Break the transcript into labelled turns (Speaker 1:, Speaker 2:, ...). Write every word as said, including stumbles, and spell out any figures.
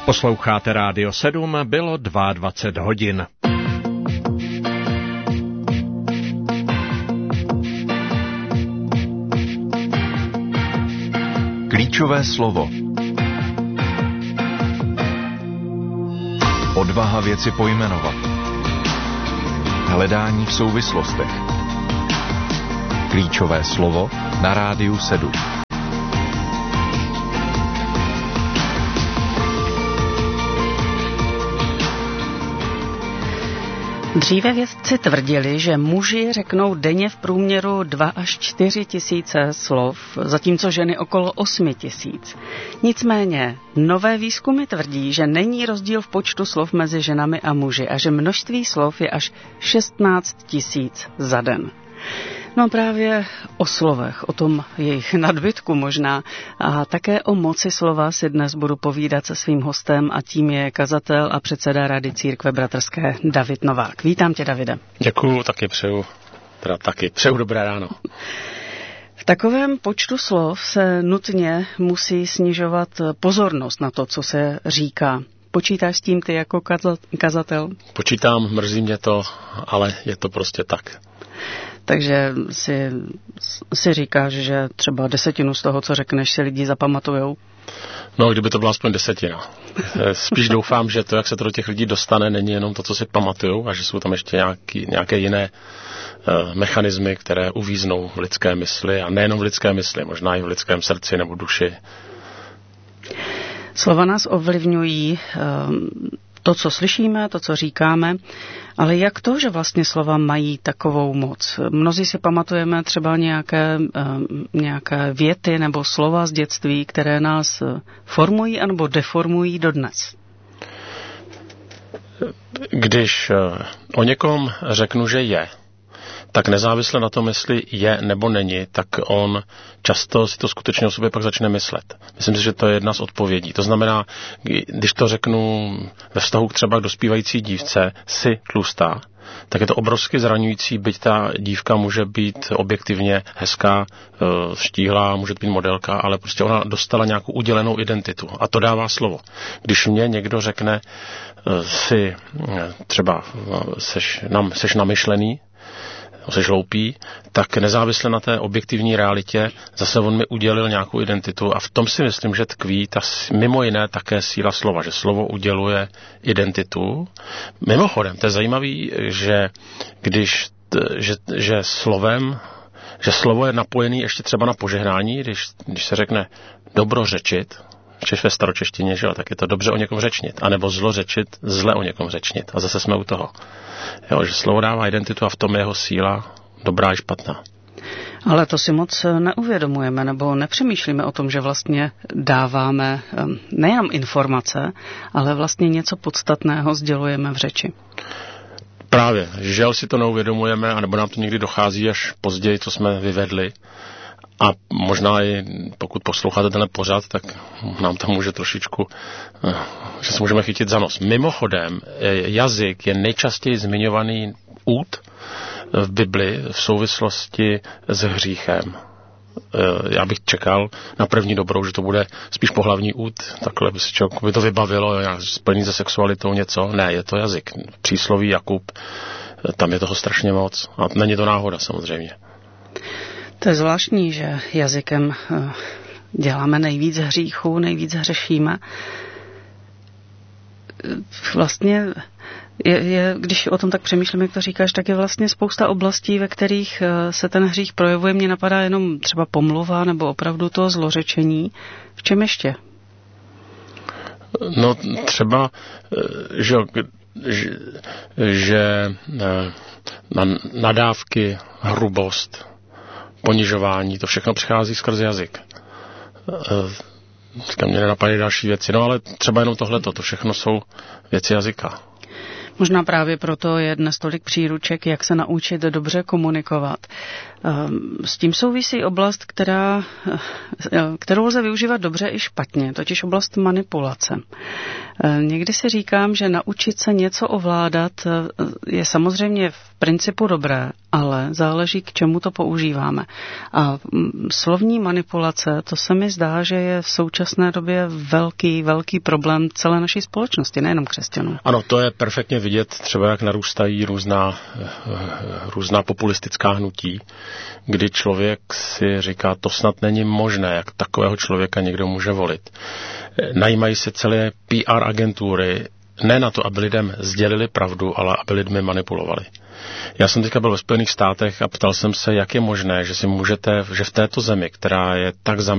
Speaker 1: Posloucháte Rádio sedm, bylo dvacet dva hodin.
Speaker 2: Klíčové slovo. Odvaha věci pojmenovat. Hledání v souvislostech. Klíčové slovo na Rádiu sedm.
Speaker 3: Dříve vědci tvrdili, že muži řeknou denně v průměru dva až čtyři tisíce slov, zatímco ženy okolo osmi tisíc. Nicméně nové výzkumy tvrdí, že není rozdíl v počtu slov mezi ženami a muži a že množství slov je až šestnáct tisíc za den. No právě o slovech, o tom jejich nadbytku možná a také o moci slova si dnes budu povídat se svým hostem a tím je kazatel a předseda Rady Církve bratrské David Novák. Vítám tě, Davide.
Speaker 4: Děkuju, taky přeju, teda taky přeju dobré ráno.
Speaker 3: V takovém počtu slov se nutně musí snižovat pozornost na to, co se říká. Počítáš s tím ty jako kazatel?
Speaker 4: Počítám, mrzí mě to, ale je to prostě tak.
Speaker 3: Takže si, si říkáš, že třeba desetinu z toho, co řekneš, si lidi zapamatujou?
Speaker 4: No, kdyby to byla aspoň desetina. Spíš doufám, že to, jak se to do těch lidí dostane, není jenom to, co si pamatujou, a že jsou tam ještě nějaký, nějaké jiné uh, mechanismy, které uvíznou v lidské mysli, a nejenom v lidské mysli, možná i v lidském srdci nebo duši.
Speaker 3: Slova nás ovlivňují um, to, co slyšíme, to, co říkáme, ale jak to, že vlastně slova mají takovou moc? Mnozí si pamatujeme třeba nějaké, nějaké věty nebo slova z dětství, které nás formují anebo deformují dodnes.
Speaker 4: Když o někom řeknu, že je, tak nezávisle na tom, jestli je nebo není, tak on často si to skutečně o sobě pak začne myslet. Myslím si, že to je jedna z odpovědí. To znamená, když to řeknu ve vztahu třeba k dospívající dívce, si tlustá, tak je to obrovsky zraňující, byť ta dívka může být objektivně hezká, štíhlá, může být modelka, ale prostě ona dostala nějakou udělenou identitu a to dává slovo. Když mě někdo řekne si třeba seš, nam, seš namyšlený, seš hloupý, tak nezávisle na té objektivní realitě zase on mi udělil nějakou identitu a v tom si myslím, že tkví ta mimo jiné také síla slova, že slovo uděluje identitu. Mimochodem, to je zajímavý, že když, že, že slovem, že slovo je napojený ještě třeba na požehnání, když, když se řekne dobrořečit, Češ ve staročeštině, že jo, tak je to dobře o někom řečnit, anebo zlořečit, zle o někom řečnit. A zase jsme u toho. Jo, že slovo dává identitu a v tom je jeho síla dobrá i špatná.
Speaker 3: Ale to si moc neuvědomujeme, nebo nepřemýšlíme o tom, že vlastně dáváme nejenom informace, ale vlastně něco podstatného sdělujeme v řeči.
Speaker 4: Právě, žel si to neuvědomujeme, anebo nám to někdy dochází až později, co jsme vyvedli. A možná i pokud posloucháte tenhle pořad, tak nám to může trošičku, že se můžeme chytit za nos. Mimochodem, jazyk je nejčastěji zmiňovaný út v Bibli v souvislosti s hříchem. Já bych čekal na první dobrou, že to bude spíš pohlavní út, takhle by, si člověk, by to vybavilo, spojený se sexualitou něco. Ne, je to jazyk. Přísloví Jakub, tam je toho strašně moc. A není to náhoda samozřejmě.
Speaker 3: To je zvláštní, že jazykem děláme nejvíc hříchů, nejvíc hřešíme. Vlastně, je, je, když o tom tak přemýšlím, jak to říkáš, tak je vlastně spousta oblastí, ve kterých se ten hřích projevuje. Mně napadá jenom třeba pomluva nebo opravdu to zlořečení. V čem ještě?
Speaker 4: No třeba, že, že, že nadávky, hrubost, ponižování, to všechno přichází skrze jazyk. Říkám, mě nenapadají další věci, no ale třeba jenom tohleto, to všechno jsou věci jazyka.
Speaker 3: Možná právě proto je dnes tolik příruček, jak se naučit dobře komunikovat. S tím souvisí oblast, která, kterou lze využívat dobře i špatně, totiž oblast manipulace. Někdy si říkám, že naučit se něco ovládat je samozřejmě v principu dobré, ale záleží, k čemu to používáme. A slovní manipulace, to se mi zdá, že je v současné době velký, velký problém celé naší společnosti, nejenom křesťanů.
Speaker 4: Ano, to je perfektně vidět, třeba jak narůstají různá, různá populistická hnutí, kdy člověk si říká, to snad není možné, jak takového člověka někdo může volit. Najímají se celé P R agentury, ne na to, aby lidem sdělili pravdu, ale aby lidmi manipulovali. Já jsem teďka byl ve Spojených státech a ptal jsem se, jak je možné, že si můžete, že v této zemi, která je tak zaměřená